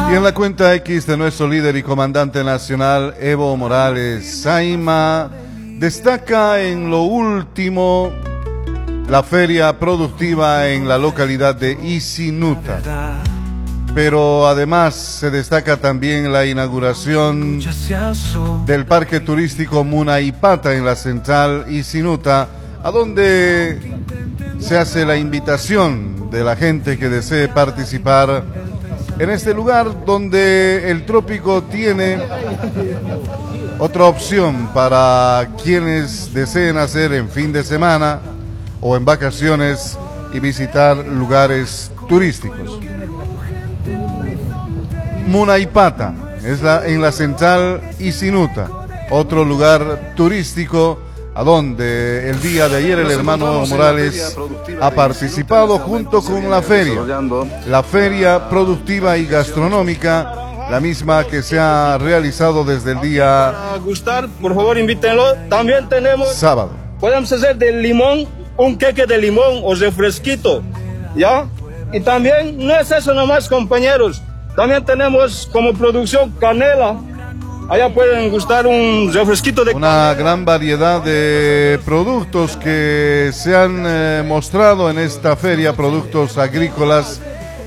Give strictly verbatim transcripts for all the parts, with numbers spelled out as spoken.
Y en la cuenta X de nuestro líder y comandante nacional, Evo Morales Ayma, destaca en lo último la feria productiva en la localidad de Isinuta. Pero además se destaca también la inauguración del parque turístico Munaipata en la central Isinuta, a donde se hace la invitación de la gente que desee participar en este lugar, donde el trópico tiene otra opción para quienes deseen hacer en fin de semana o en vacaciones y visitar lugares turísticos. Munaipata es la, en la central Isinuta, otro lugar turístico a donde el día de ayer el hermano Evo Morales ha participado junto con la feria, la feria productiva y gastronómica, la misma que se ha realizado desde el día a gustar, por favor invítenlo. También tenemos sábado. Podemos hacer del limón un queque de limón o refresquito, ¿ya? Y también no es eso nomás, compañeros. También tenemos como producción canela. Allá pueden gustar un refresquito de una canela. Gran variedad de productos que se han eh, mostrado en esta feria, productos agrícolas,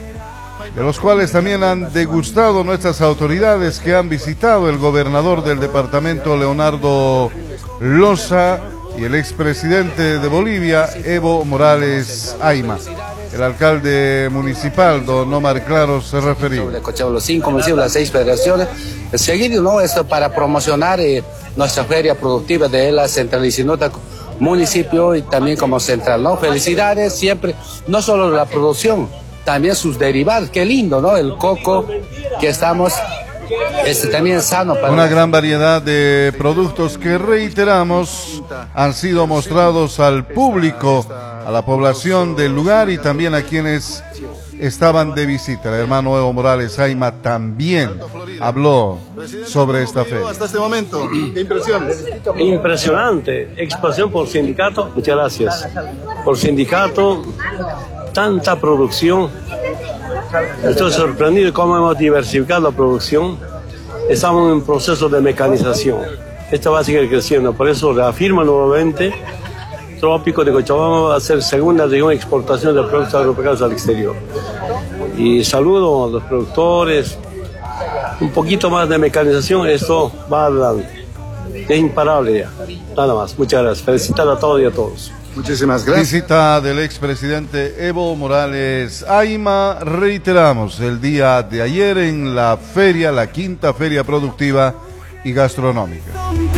de los cuales también han degustado nuestras autoridades que han visitado, el gobernador del departamento, Leonardo Loza, y el expresidente de Bolivia, Evo Morales Ayma. El alcalde municipal, don Omar Claro, se refería. Los cinco municipios, las seis federaciones, seguido, ¿no? Esto para promocionar eh, nuestra feria productiva de la central Isinuta municipio y también como central, ¿no? Felicidades siempre, no solo la producción, también sus derivados, qué lindo, ¿no? El coco que estamos, este también sano para... Una gran variedad de productos que, reiteramos, han sido mostrados al público, a la población del lugar y también a quienes estaban de visita. El hermano Evo Morales Ayma también habló sobre esta feria. Hasta este momento, ¿qué impresiones? Impresionante, expansión por sindicato, muchas gracias. Por sindicato, tanta producción. Estoy sorprendido de cómo hemos diversificado la producción. Estamos en proceso de mecanización. Esta va a seguir creciendo, por eso reafirma nuevamente. Trópico de Cochabamba va a ser segunda región de exportación de productos agropecuarios al exterior. Y saludo a los productores, un poquito más de mecanización, esto va adelante. Es imparable ya, nada más. Muchas gracias, felicitar a todos y a todos. Muchísimas gracias. Visita del expresidente Evo Morales Ayma, reiteramos, el día de ayer en la feria, la quinta feria productiva y gastronómica.